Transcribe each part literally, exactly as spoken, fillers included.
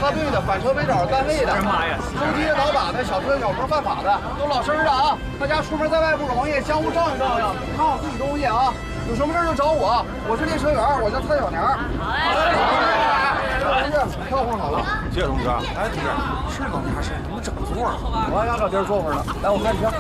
插队的、反车围找单位的、收机业倒把的、小车小坡犯法的，都老实着啊！大家出门在外不容易，相互照应照应，看好自己东西啊！有什么事就找我，我是列车员，我叫蔡小年。好嘞，同志，票换好了。 谢谢同志。哎，同志，是搞啥事？怎么整座了？ 我还想找地儿坐会儿呢。来，我看票。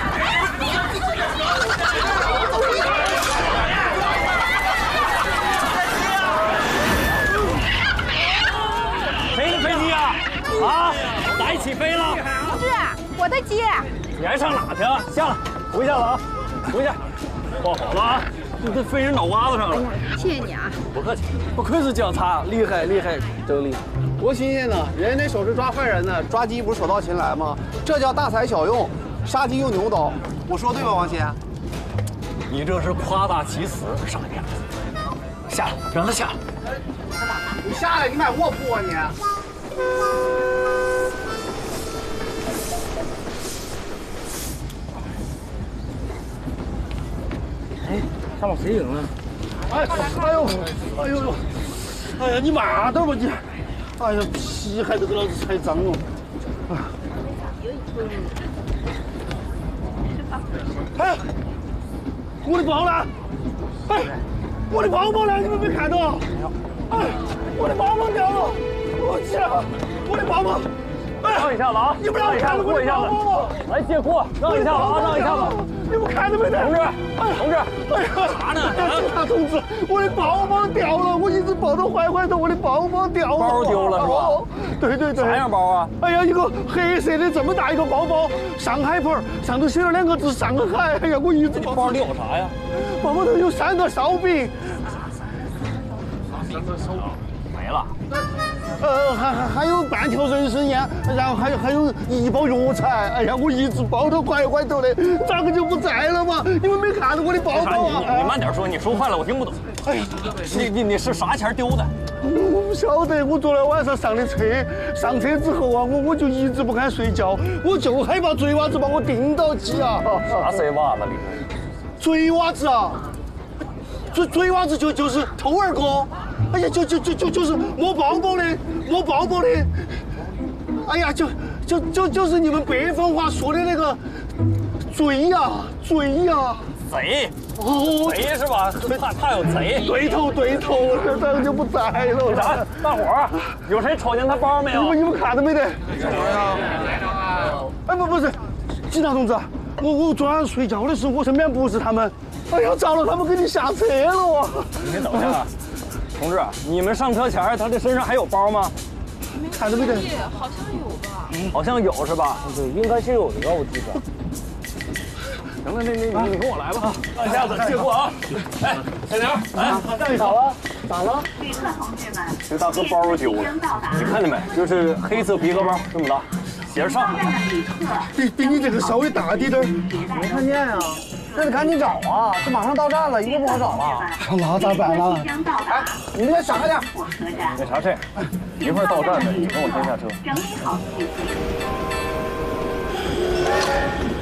谁的飞机啊？啊，咋一起飞了？ 同志，我的机。 你还上哪去啊？下来，回下了啊，回下。抱好了啊，你这飞人脑瓜子上了。 谢谢你啊。 不客气。 不愧是警察，厉害厉害，真厉害！多新鲜呢！人家那手是抓坏人的，抓鸡不是手到擒来吗？这叫大材小用，杀鸡用牛刀。我说对吧，王鑫？ 你这是夸大其词，傻样子。下来，让他下来。 你下来，你买卧铺啊你？ 哎，上面谁赢了？ 哎，哎呦，哎呦呦，哎呀，你慢点吧你！哎呀，皮还得给老子踩脏了。哎，我的包呢？哎，我的包包呢？你们没看到？哎，我的包包掉了！我去了，我的包包！哎， 让一下子啊！ 你不让我看着我的包包吗？ 来借过，让一下子啊，让一下子！ 你们看到没得？ 同志，同志， 哎呀， 啥呢？ 警察同志，我的包包掉了，我一直抱着坏坏的，我的包包掉了。 包丢了是吧？ 对对对。 啥样包啊？ 哎呀，一个黑色的这么大一个包包，上海牌，上头写了两个字“上海”。哎呀，我一直抱。 包里有啥呀？ 包包头有三个烧饼。 没了。 呃，还还还有半条人参烟，然后还有还有一包药材。哎呀，我一直抱着坏坏头的，咋个就不在了嘛？你们没看到我的包包啊？ 你你慢点说，你说快了我听不懂。哎呀，你你你是啥钱丢的？ 我不晓得，我昨天晚上上的车，上车之后啊，我我就一直不敢睡觉，我就害怕贼娃子把我盯到起啊！ 啥贼娃子里？ 贼娃子啊！贼贼娃子就就是偷儿哥，哎呀，就就就就就是摸包包的，摸包包的，哎呀，就就就就是你们北方话说的那个贼呀，贼呀！ 贼哦， 贼是吧？怕怕有贼。 对头对头，这这个就不在了。 为啥？大伙儿有谁瞅见他包没有？ 你们你们看到没得？什么呀？哎不不是，警察同志，我我昨晚睡觉的时候，我身边不是他们。哎呀，糟了，他们给你下车了啊！ 你先等一下，同志，你们上车前他这身上还有包吗？ 看到没得？ 好像有吧。 好像有是吧？对，应该是有的，我记得。行了，那那你你跟我来吧，让一下子借过啊！哎，小梁，哎，这咋了？咋了？旅客同志们，这大哥包丢了，你看见没？就是黑色皮革包，这么大，写着上海。 比比你这个稍微大滴点儿。 没看见啊，那得赶紧找啊！这马上到站了，一会儿不好找了。 那咋办了？ 哎，你们再闪开点。 那啥，这样，一会儿到站了，你跟我先下车。 整理好自己。